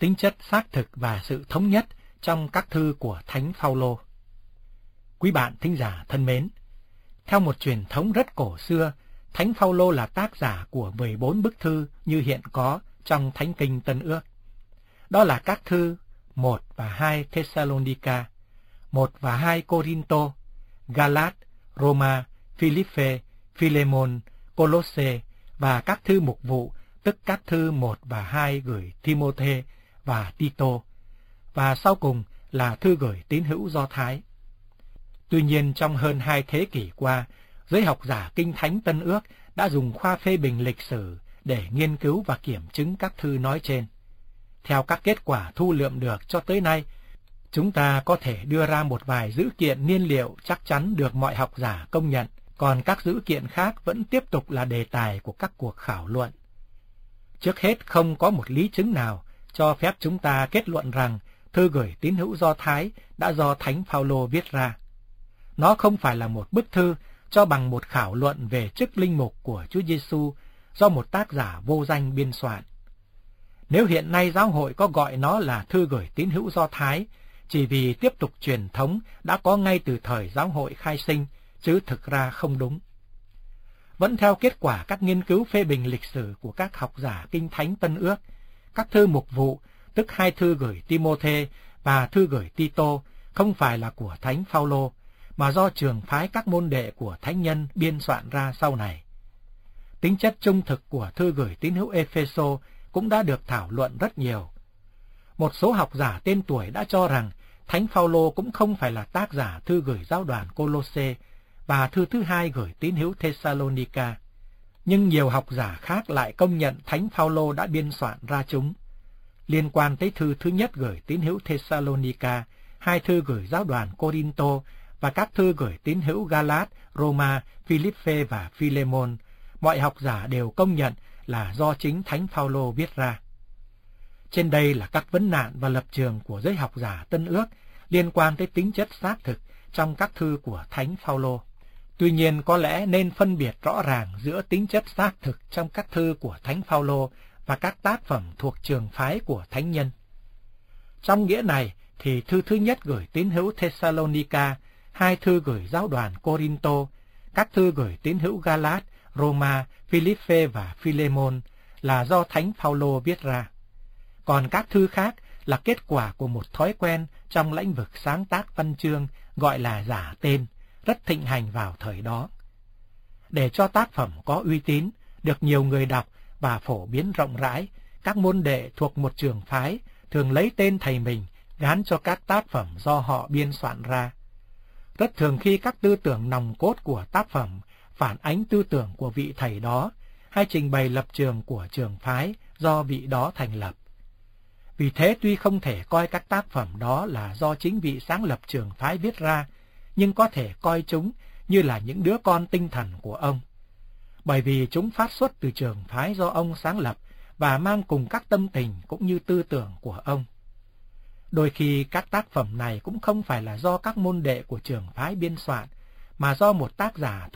tính chất xác thực và sự thống nhất trong các thư của Thánh Phaolô. Quý bạn thính giả thân mến, theo một truyền thống rất cổ xưa, Thánh Phaolô là tác giả của 14 bức thư như hiện có trong Thánh Kinh Tân Ước. Đó là các thư 1 và 2 Thessalonica, 1 và 2 Corinto, Galat, Roma, Philippe, Philemon, Colosse và các thư mục vụ, tức các thư 1 và 2 gửi Timôthê và Tito, và sau cùng là thư gửi tín hữu Do Thái. Tuy nhiên, trong hơn 2 thế kỷ qua, giới học giả Kinh Thánh Tân Ước đã dùng khoa phê bình lịch sử để nghiên cứu và kiểm chứng các thư nói trên. Theo các kết quả thu lượm được cho tới nay, chúng ta có thể đưa ra một vài dữ kiện niên liệu chắc chắn được mọi học giả công nhận, còn các dữ kiện khác vẫn tiếp tục là đề tài của các cuộc khảo luận. Trước hết, không có một lý chứng nào cho phép chúng ta kết luận rằng thư gửi tín hữu Do Thái đã do Thánh Phaolô viết ra. Nó không phải là một bức thư cho bằng một khảo luận về chức linh mục của Chúa Giêsu do một tác giả vô danh biên soạn. Nếu hiện nay giáo hội có gọi nó là thư gửi tín hữu Do Thái, chỉ vì tiếp tục truyền thống đã có ngay từ thời giáo hội khai sinh, chứ thực ra không đúng. Vẫn theo kết quả các nghiên cứu phê bình lịch sử của các học giả Kinh Thánh Tân Ước, các thư mục vụ, tức 2 thư gửi Timôthê và thư gửi Tito, không phải là của Thánh Phaolô, mà do trường phái các môn đệ của thánh nhân biên soạn ra sau này. Tính chất trung thực của thư gửi tín hữu Ê-phê-sô cũng đã được thảo luận rất nhiều. Một số học giả tên tuổi đã cho rằng Thánh Phaolô cũng không phải là tác giả thư gửi giáo đoàn Colosse và thư thứ 2 gửi tín hữu Thessalonica. Nhưng nhiều học giả khác lại công nhận Thánh Phaolô đã biên soạn ra chúng. Liên quan tới thư thứ nhất gửi tín hữu Thessalonica, 2 thư gửi giáo đoàn Corinto và các thư gửi tín hữu Galat, Roma, Philippe và Philemon, mọi học giả đều công nhận là do chính Thánh Phaolô viết ra. Trên đây là các vấn nạn và lập trường của giới học giả Tân Ước liên quan tới tính chất xác thực trong các thư của Thánh Phaolô. Tuy nhiên, có lẽ nên phân biệt rõ ràng giữa tính chất xác thực trong các thư của Thánh Phaolô và các tác phẩm thuộc trường phái của thánh nhân. Trong nghĩa này thì thư thứ nhất gửi tín hữu Thessalonica, 2 thư gửi giáo đoàn Corinto, các thư gửi tín hữu Galat, Roma, Philippe và Philemon là do Thánh Phaolô viết ra. Còn các thư khác là kết quả của một thói quen trong lĩnh vực sáng tác văn chương gọi là giả tên, rất thịnh hành vào thời đó. Để cho tác phẩm có uy tín, được nhiều người đọc và phổ biến rộng rãi, các môn đệ thuộc một trường phái thường lấy tên thầy mình gán cho các tác phẩm do họ biên soạn ra. Rất thường khi các tư tưởng nòng cốt của tác phẩm phản ánh tư tưởng của vị thầy đó, hay trình bày lập trường của trường phái do vị đó thành lập. Vì thế tuy không thể coi các tác phẩm đó là do chính vị sáng lập trường phái viết ra, nhưng có thể coi chúng như là những đứa con tinh thần của ông. Bởi vì chúng phát xuất từ trường phái do ông sáng lập và mang cùng các tâm tình cũng như tư tưởng của ông. Đôi khi các tác phẩm này cũng không phải là do các môn đệ của trường phái biên soạn, mà do một tác giả